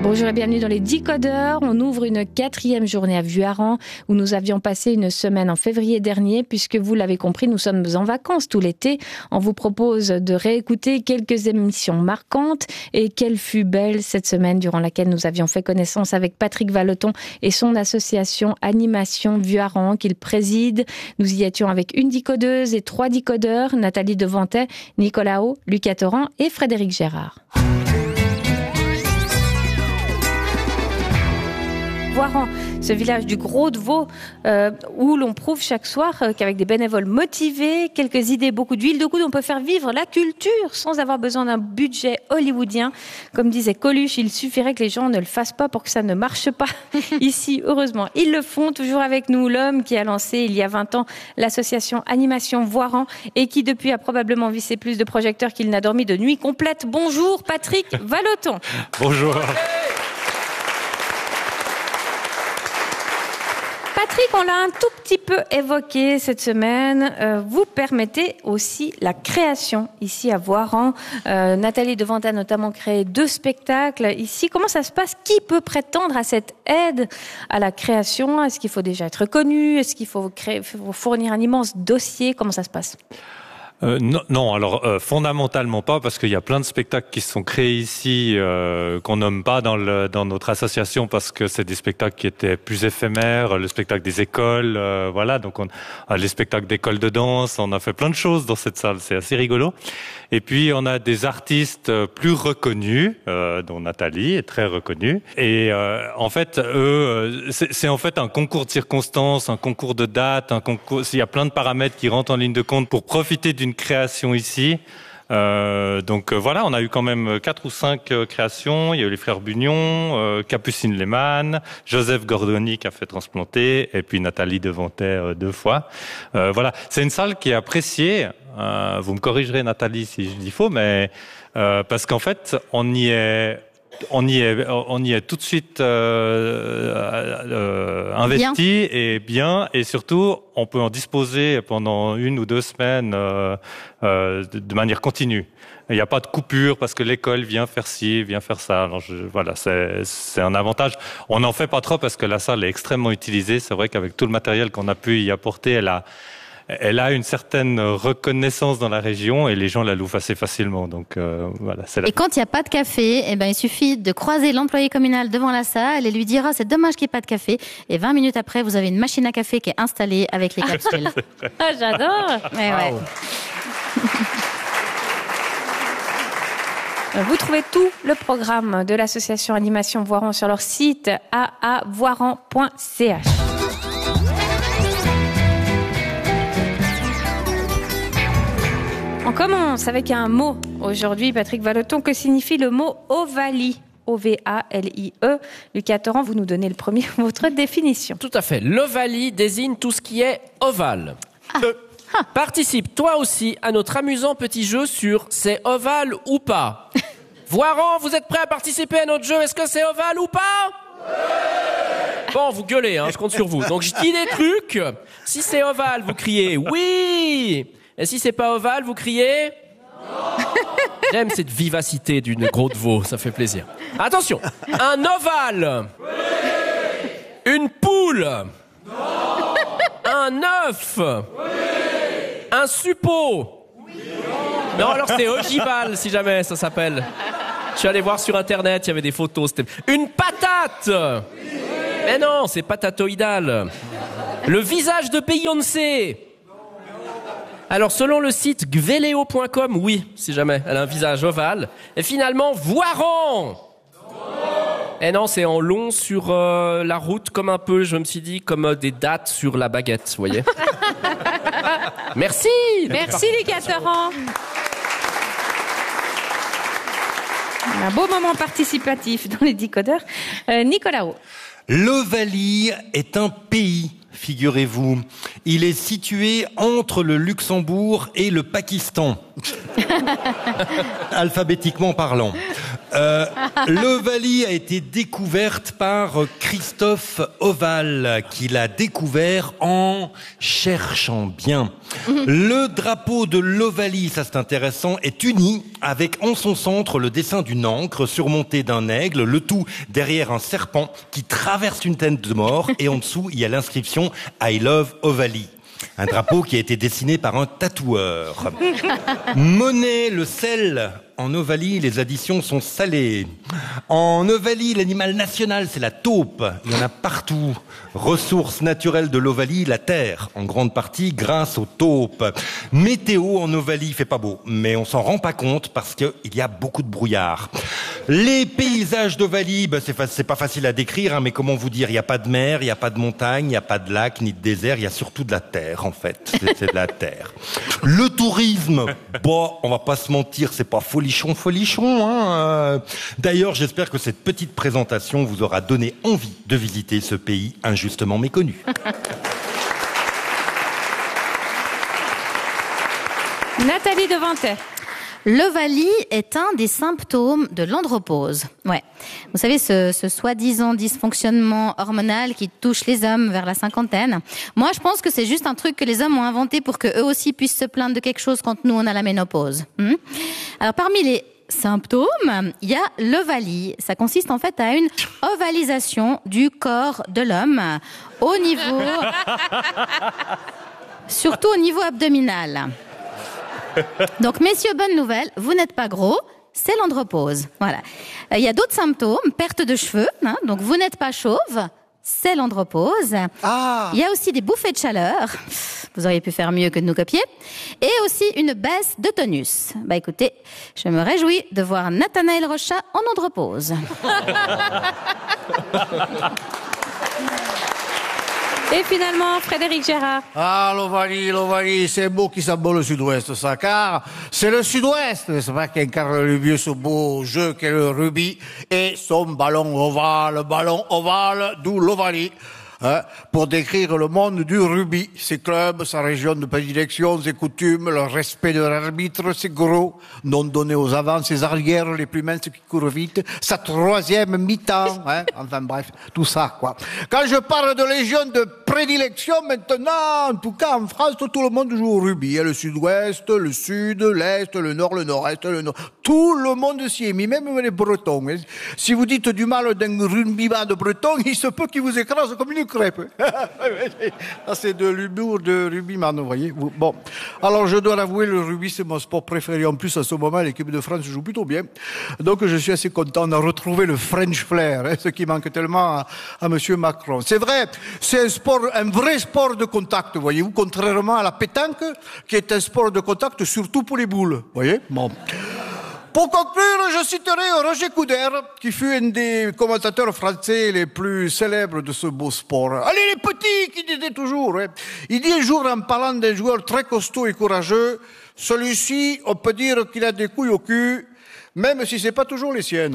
Bonjour et bienvenue dans les Decodeurs. On ouvre une 4e journée à Vuarrens où nous avions passé une semaine en février dernier puisque vous l'avez compris, nous sommes en vacances tout l'été. On vous propose de réécouter quelques émissions marquantes et quelle fut belle cette semaine durant laquelle nous avions fait connaissance avec Patrick Vallotton et son association Animation Vuarrens qu'il préside. Nous y étions avec une decodeuse et 3 decodeurs, Nathalie Devantet, Nicolas Haut, Lucas Torrent et Frédéric Gérard. Vuarrens, ce village du Gros de Vaud où l'on prouve chaque soir qu'avec des bénévoles motivés, quelques idées, beaucoup d'huile de coude, on peut faire vivre la culture sans avoir besoin d'un budget hollywoodien. Comme disait Coluche, il suffirait que les gens ne le fassent pas pour que ça ne marche pas. Ici, heureusement, ils le font. Toujours avec nous, l'homme qui a lancé il y a 20 ans l'association Animation Vuarrens et qui depuis a probablement vissé plus de projecteurs qu'il n'a dormi de nuit complète. Bonjour Patrick Vallotton. Bonjour. Patrick, on l'a un tout petit peu évoqué cette semaine. Vous permettez aussi la création ici à Vuarrens. Nathalie Devantet a notamment créé 2 spectacles ici. Comment ça se passe ? Qui peut prétendre à cette aide à la création ? Est-ce qu'il faut déjà être connu ? Est-ce qu'il faut fournir un immense dossier ? Comment ça se passe ? Non, alors fondamentalement pas, parce qu'il y a plein de spectacles qui sont créés ici qu'on nomme pas dans notre association parce que c'est des spectacles qui étaient plus éphémères, le spectacle des écoles, voilà, donc les spectacles d'école de danse, on a fait plein de choses dans cette salle, c'est assez rigolo. Et puis on a des artistes plus reconnus, dont Nathalie est très reconnue. Et en fait, eux, c'est en fait un concours de circonstances, un concours de dates, un concours. Il y a plein de paramètres qui rentrent en ligne de compte pour profiter d'une création ici. Donc voilà, on a eu quand même 4 ou 5 créations. Il y a eu les frères Bugnon, Capucine Lehmann, Joseph Gordoni qui a fait transplanter, et puis Nathalie Devantet 2 fois. Voilà, c'est une salle qui est appréciée. Vous me corrigerez Nathalie si je dis faux, mais parce qu'en fait on y est tout de suite investi bien, et surtout on peut en disposer pendant 1 ou 2 semaines de manière continue. Il n'y a pas de coupure parce que l'école vient faire ci, vient faire ça. Alors voilà, c'est un avantage. On n'en fait pas trop parce que la salle est extrêmement utilisée. C'est vrai qu'avec tout le matériel qu'on a pu y apporter, elle a une certaine reconnaissance dans la région et les gens la louent assez facilement. Donc voilà. Et quand il n'y a pas de café, il suffit de croiser l'employé communal devant la salle et lui dire c'est dommage qu'il n'y ait pas de café. Et 20 minutes après, vous avez une machine à café qui est installée avec les capsules. Ah, j'adore. Ouais. Vous trouvez tout le programme de l'association Animation Vuarrens sur leur site aavoirrens.ch. On commence avec un mot aujourd'hui, Patrick Vallotton. Que signifie le mot ovalie ? O-V-A-L-I-E. Lucas Torrent, vous nous donnez votre définition. Tout à fait. L'ovalie désigne tout ce qui est ovale. Participe toi aussi à notre amusant petit jeu sur c'est ovale ou pas. Vuarrens, vous êtes prêts à participer à notre jeu ? Est-ce que c'est ovale ou pas ? Bon, vous gueulez, je compte sur vous. Donc je dis des trucs. Si c'est ovale, vous criez oui. Et si c'est pas ovale, vous criez non. J'aime cette vivacité d'une Gros de Vaud, ça fait plaisir. Attention, un ovale. Oui. Une poule. Non. Un œuf. Oui. Un suppôt. Oui. Non, alors c'est ogival si jamais ça s'appelle. Je suis allé voir sur internet, il y avait des photos. C'était une patate. Oui. Mais non, c'est patatoïdal. Le visage de Beyoncé. Alors, selon le site gveleo.com, oui, si jamais, elle a un visage ovale. Et finalement, Vuarrens. Et non, c'est en long sur la route, comme un peu, je me suis dit, comme des dates sur la baguette, vous voyez. Merci. Merci, Lucas Torrent. Un beau moment participatif dans les Decodeurs. Nicolas Haut. L'Ovalie est un pays, figurez-vous. Il est situé entre le Luxembourg et le Pakistan, alphabétiquement parlant. L'Ovalie a été découverte par Christophe Oval, qui l'a découvert en cherchant bien. Le drapeau de l'Ovalie, ça c'est intéressant, est uni avec en son centre le dessin d'une ancre surmontée d'un aigle, le tout derrière un serpent qui traverse une tête de mort et en dessous il y a l'inscription I love Ovalie. Un drapeau qui a été dessiné par un tatoueur. Monnaie, le sel. En Ovalie, les additions sont salées. En Ovalie, l'animal national, c'est la taupe. Il y en a partout. Ressource naturelle de l'Ovalie, la terre, en grande partie grâce aux taupes. Météo en Ovalie, il fait pas beau, mais on s'en rend pas compte parce qu'il y a beaucoup de brouillard. Les paysages d'Ovalie, c'est pas facile à décrire, hein, mais comment vous dire, il n'y a pas de mer, il n'y a pas de montagne, il n'y a pas de lac, ni de désert, il y a surtout de la terre, en fait. C'est de la terre. Le tourisme, on va pas se mentir, c'est pas folichon, hein. D'ailleurs, j'espère que cette petite présentation vous aura donné envie de visiter ce pays injustement méconnu. Nathalie Devantet. L'ovalie est un des symptômes de l'andropause. Ouais. Vous savez, ce soi-disant dysfonctionnement hormonal qui touche les hommes vers la cinquantaine. Moi, je pense que c'est juste un truc que les hommes ont inventé pour que eux aussi puissent se plaindre de quelque chose quand nous, on a la ménopause. Alors, parmi les symptômes, il y a l'ovalie. Ça consiste en fait à une ovalisation du corps de l'homme au niveau, surtout au niveau abdominal. Donc, messieurs, bonne nouvelle, vous n'êtes pas gros, c'est l'andropause. Voilà. Il y a d'autres symptômes, perte de cheveux, hein, donc vous n'êtes pas chauve, c'est l'andropause. Ah. Il y a aussi des bouffées de chaleur, vous auriez pu faire mieux que de nous copier, et aussi une baisse de tonus. Bah écoutez, je me réjouis de voir Nathanaël Rochat en andropause. Et finalement, Frédéric Gérard. Ah, l'Ovalie, c'est beau qui s'abat le Sud-Ouest, ça, car c'est le Sud-Ouest, n'est-ce pas, qui incarne le vieux ce beau jeu qu'est le rugby et son ballon ovale, d'où l'Ovalie. Hein, pour décrire le monde du rugby, ses clubs, sa région de prédilection, ses coutumes, le respect de l'arbitre, ses gros, non donné aux avants, ses arrières, les plus minces qui courent vite, sa troisième mi-temps, hein, enfin bref, tout ça, quoi. Quand je parle de légion de prédilection, maintenant, en tout cas en France, tout le monde joue au rugby. Il y a le sud-ouest, le sud, l'est, le nord, le nord-est, le nord. Tout le monde s'y est mis, même les Bretons. Si vous dites du mal d'un rugbyman de Breton, il se peut qu'il vous écrase comme une crêpe. Ça, c'est de l'humour de rugbyman, vous voyez. Bon. Alors, je dois l'avouer, le rugby, c'est mon sport préféré. En plus, à ce moment, l'équipe de France joue plutôt bien. Donc, je suis assez content de retrouver le French flair, hein, ce qui manque tellement à monsieur Macron. C'est vrai, c'est un vrai sport de contact, voyez-vous, contrairement à la pétanque, qui est un sport de contact surtout pour les boules, voyez. Bon. Pour conclure, je citerai Roger Coudert, qui fut un des commentateurs français les plus célèbres de ce beau sport. Allez, les petits, qui disaient toujours. Hein. Il dit un jour, en parlant d'un joueur très costaud et courageux, celui-ci, on peut dire qu'il a des couilles au cul, même si c'est pas toujours les siennes.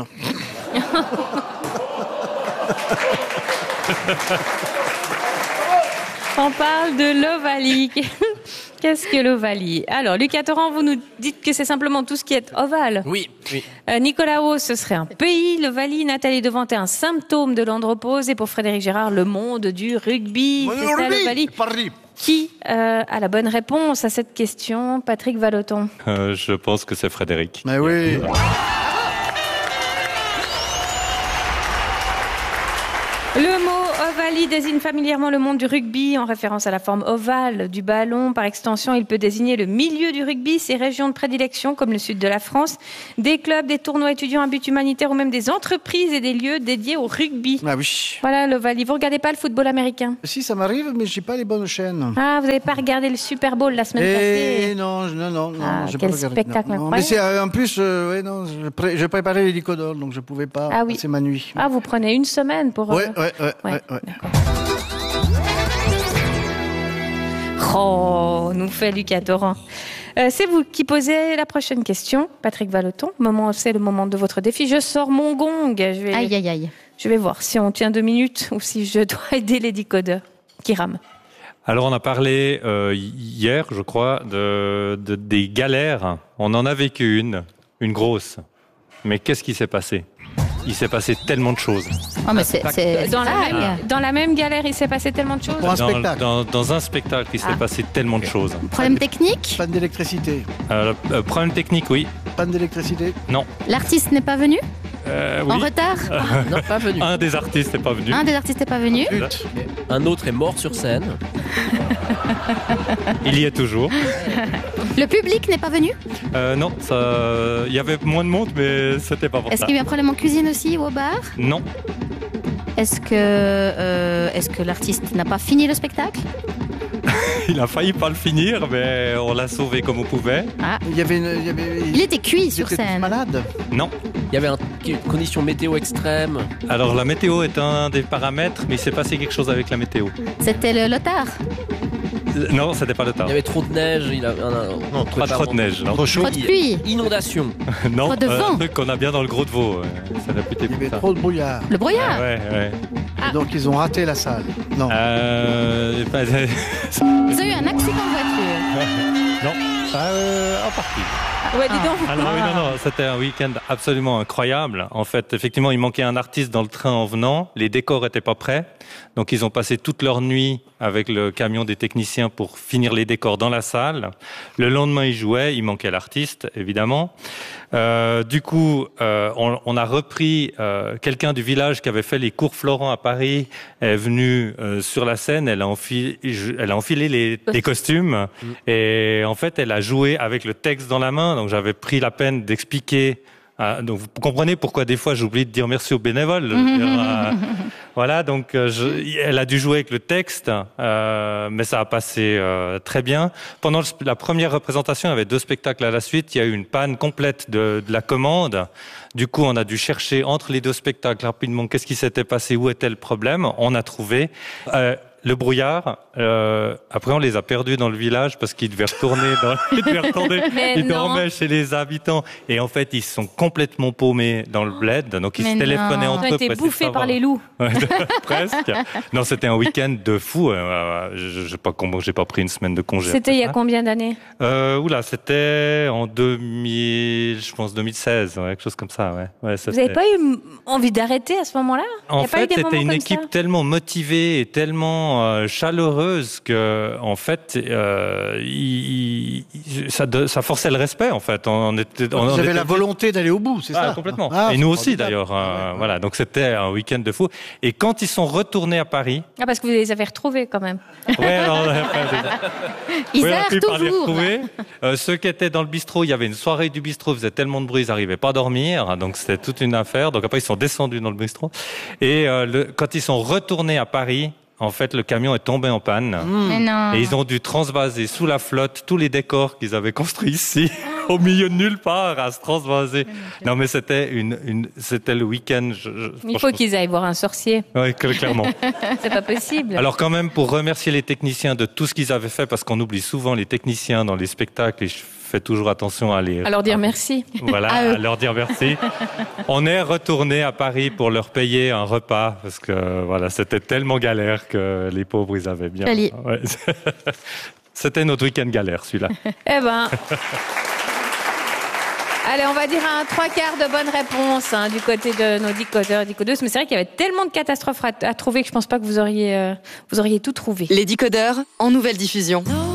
On parle de l'ovalie. Qu'est-ce que l'ovalie? Alors, Lucas Torrent, vous nous dites que c'est simplement tout ce qui est ovale. Oui. Nicolas Haut, ce serait un pays, l'ovalie. Nathalie Devantet, un symptôme de l'andropause. Et pour Frédéric Gérard, le monde du rugby. C'est ça, l'ovalie. Qui a la bonne réponse à cette question? Patrick Vallotton. Je pense que c'est Frédéric. Mais oui. Le mot ovalie désigne familièrement le monde du rugby en référence à la forme ovale du ballon. Par extension, il peut désigner le milieu du rugby, ses régions de prédilection comme le sud de la France, des clubs, des tournois étudiants à but humanitaire ou même des entreprises et des lieux dédiés au rugby. Ah oui. Voilà l'ovalie. Vous regardez pas le football américain? Si, ça m'arrive, mais j'ai pas les bonnes chaînes. Ah, vous n'avez pas regardé le Super Bowl la semaine passée? Non, Ah, j'ai quel pas regardé. spectacle incroyable. Mais c'est en plus, j'ai préparé les Licodol, donc je pouvais pas passer ma nuit. Ah, vous prenez une semaine pour... Ouais. Oh, nous fait Lucas Torrent. C'est vous qui posez la prochaine question, Patrick Vallotton. C'est le moment de votre défi. Je sors mon gong. Aïe. Je vais voir si on tient 2 minutes ou si je dois aider les décodeurs qui rament. Alors, on a parlé hier, je crois, des galères. On en a vécu une grosse. Mais qu'est-ce qui s'est passé? Il s'est passé tellement de choses. Oh, mais c'est Dans la même galère, il s'est passé tellement de choses. Pour un spectacle. Dans un spectacle, il s'est passé tellement de choses. Problème technique. Panne d'électricité. Problème technique, oui. Panne d'électricité. Non. L'artiste n'est pas venu Oui. en retard. Non, pas venu. Un des artistes n'est pas venu. Un des artistes n'est pas venu. Un autre est mort sur scène. Il y est toujours. Le public n'est pas venu. Non, il y avait moins de monde, mais c'était pas pour Est-ce ça. qu'il y a eu un problème en cuisine aussi ou au bar? Non. Est-ce que l'artiste n'a pas fini le spectacle? Il a failli pas le finir, mais on l'a sauvé comme on pouvait. Il était cuit sur Ils étaient tous scène. malades. Non. Il y avait une condition météo extrême. Alors la météo est un des paramètres, mais il s'est passé quelque chose avec la météo. C'était le lotard. Non, c'était pas le temps. Il y avait trop de neige. Non, pas trop de neige. Non, Trop chaud. Trop de pluie. Inondation. non Trop de vent. un truc qu'on a bien dans le Gros de Vaud. C'est réputé Il y pour avait ça. trop de brouillard. Le brouillard. Ouais. Et donc ils ont raté la salle. Non. Ils ont eu un accident de voiture. non, en partie. Ouais, dis donc. Alors oui, non, c'était un week-end absolument incroyable. En fait, effectivement, il manquait un artiste dans le train en venant. Les décors étaient pas prêts. Donc, ils ont passé toute leur nuit avec le camion des techniciens pour finir les décors dans la salle. Le lendemain, ils jouaient. Il manquait l'artiste, évidemment. Du coup, on a repris quelqu'un du village qui avait fait les cours Florent à Paris, est venu sur la scène, elle a enfilé les costumes et en fait elle a joué avec le texte dans la main, donc j'avais pris la peine d'expliquer. Donc vous comprenez pourquoi des fois j'oublie de dire merci aux bénévoles. Voilà, donc elle a dû jouer avec le texte, mais ça a passé très bien. Pendant la première représentation, il y avait 2 spectacles à la suite. Il y a eu une panne complète de la commande. Du coup, on a dû chercher entre les 2 spectacles rapidement qu'est-ce qui s'était passé, où était le problème. On a trouvé le brouillard. Après, on les a perdus dans le village parce qu'ils devaient retourner. Ils dormaient chez les habitants. Et en fait, ils sont complètement paumés dans le bled. Donc, ils se téléphonaient entre eux. Ils ont été bouffés par les loups. Presque. Non, c'était un week-end de fou. Je sais pas comment j'ai pas pris une semaine de congé. C'était il y a combien d'années? C'était en 2000, je pense 2016, quelque chose comme ça. Ouais, vous n'avez pas eu envie d'arrêter à ce moment-là? En fait, c'était une équipe tellement motivée et tellement chaleureuse que, en fait, ça forçait le respect. En fait, Vous avez la volonté d'aller au bout, c'est ça? Complètement. Et nous aussi, d'ailleurs. Voilà. Donc c'était un week-end de fou. Et quand ils sont retournés à Paris. Parce que vous les avez retrouvés quand même. Ouais, ils errent toujours. Ceux qui étaient dans le bistrot, il y avait une soirée du bistrot, il faisait tellement de bruit, ils n'arrivaient pas à dormir. Donc c'était toute une affaire. Donc après, ils sont descendus dans le bistrot. Et quand ils sont retournés à Paris, en fait, le camion est tombé en panne. Mais non. Et ils ont dû transvaser sous la flotte tous les décors qu'ils avaient construits ici, au milieu de nulle part, à se transvaser. Non, mais c'était c'était le week-end. Il faut qu'ils aillent voir un sorcier. Oui, clairement. C'est pas possible. Alors quand même, pour remercier les techniciens de tout ce qu'ils avaient fait, parce qu'on oublie souvent les techniciens dans les spectacles, et je fais toujours attention à leur dire merci. Voilà, à leur dire merci. On est retourné à Paris pour leur payer un repas, parce que voilà, c'était tellement galère que les pauvres, ils avaient bien. Ouais. C'était notre week-end galère, celui-là. Eh ben. Allez, on va dire un 3/4 de bonnes réponses du côté de nos décodeurs et décodeuses. Mais c'est vrai qu'il y avait tellement de catastrophes à trouver que je pense pas que vous auriez tout trouvé. Les décodeurs en nouvelle diffusion.